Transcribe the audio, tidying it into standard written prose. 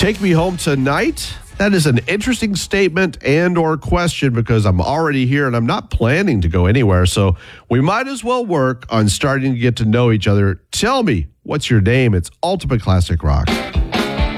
Take me home tonight? That is an interesting statement and or question because I'm already here and I'm not planning to go anywhere. So we might as well work on starting to get to know each other. Tell me, what's your name? It's Ultimate Classic Rock.